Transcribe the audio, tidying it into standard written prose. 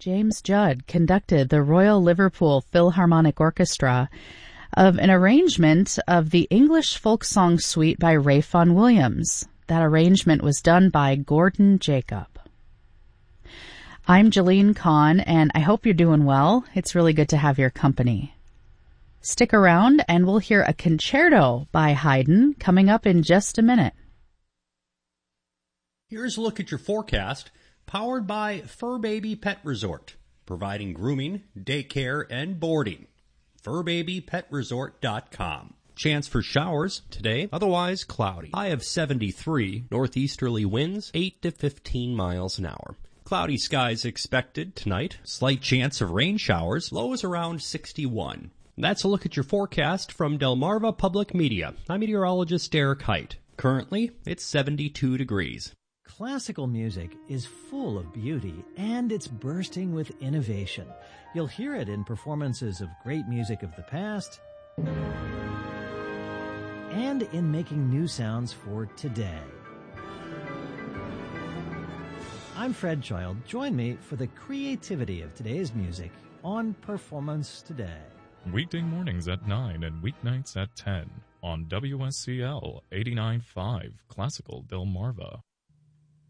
James Judd conducted the Royal Liverpool Philharmonic Orchestra of an arrangement of the English folk song suite by Ralph Vaughan Williams. That arrangement was done by Gordon Jacob. I'm Jeline Kahn, and I hope you're doing well. It's really good to have your company. Stick around, and we'll hear a concerto by Haydn coming up in just a minute. Here's a look at your forecast, powered by Fur Baby Pet Resort, providing grooming, daycare, and boarding. FurBabyPetResort.com. Chance for showers today, otherwise cloudy. High of 73, northeasterly winds 8 to 15 miles an hour. Cloudy skies expected tonight. Slight chance of rain showers, lows around 61. That's a look at your forecast from Delmarva Public Media. I'm meteorologist Derek Height. Currently, it's 72 degrees. Classical music is full of beauty, and it's bursting with innovation. You'll hear it in performances of great music of the past and in making new sounds for today. I'm Fred Child. Join me for the creativity of today's music on Performance Today. Weekday mornings at 9 and weeknights at 10 on WSCL 89.5 Classical Delmarva.